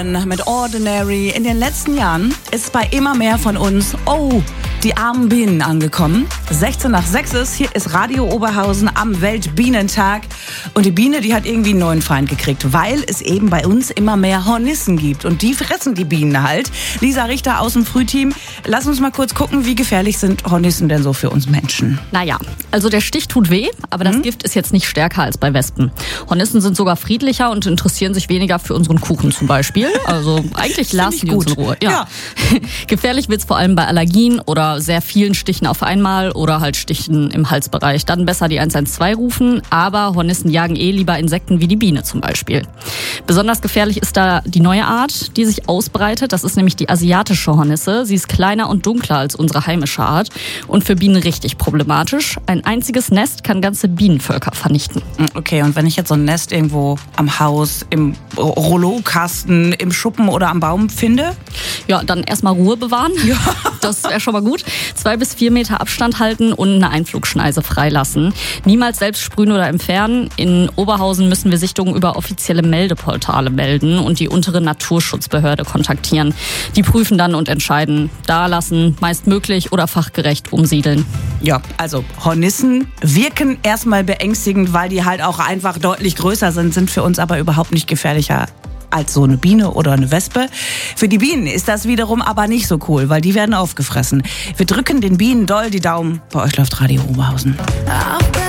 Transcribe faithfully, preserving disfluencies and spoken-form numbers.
Mit Ordinary. In den letzten Jahren ist bei immer mehr von uns, oh, die armen Bienen angekommen. sechzehn nach sechs ist, hier ist Radio Oberhausen am Weltbienentag. Und die Biene, die hat irgendwie einen neuen Feind gekriegt, weil es eben bei uns immer mehr Hornissen gibt. Und die fressen die Bienen halt. Lisa Richter aus dem Frühteam, lass uns mal kurz gucken, wie gefährlich sind Hornissen denn so für uns Menschen? Naja, also der Stich tut weh, aber das mhm. Gift ist jetzt nicht stärker als bei Wespen. Hornissen sind sogar friedlicher und interessieren sich weniger für unseren Kuchen zum Beispiel. Also eigentlich lassen die uns in Ruhe. Ja. Ja. Gefährlich wird's vor allem bei Allergien oder sehr vielen Stichen auf einmal oder halt Stichen im Halsbereich. Dann besser die eins eins zwei rufen, aber Hornissen jagen eh lieber Insekten wie die Biene zum Beispiel. Besonders gefährlich ist da die neue Art, die sich ausbreitet. Das ist nämlich die asiatische Hornisse. Sie ist kleiner und dunkler als unsere heimische Art und für Bienen richtig problematisch. Ein einziges Nest kann ganze Bienenvölker vernichten. Okay, und wenn ich jetzt so ein Nest irgendwo am Haus, im Rollokasten, im Schuppen oder am Baum finde? Ja, dann erstmal Ruhe bewahren. Ja. Das wäre schon mal gut. Zwei bis vier Meter Abstand halten und eine Einflugschneise freilassen. Niemals selbst sprühen oder entfernen. In Oberhausen müssen wir Sichtungen über offizielle Meldeportale melden und die untere Naturschutzbehörde kontaktieren. Die prüfen dann und entscheiden, da lassen, meist möglich oder fachgerecht umsiedeln. Ja, also Hornissen wirken erstmal beängstigend, weil die halt auch einfach deutlich größer sind, sind für uns aber überhaupt nicht gefährlicher als so eine Biene oder eine Wespe. Für die Bienen ist das wiederum aber nicht so cool, weil die werden aufgefressen. Wir drücken den Bienen doll die Daumen. Bei euch läuft Radio Oberhausen.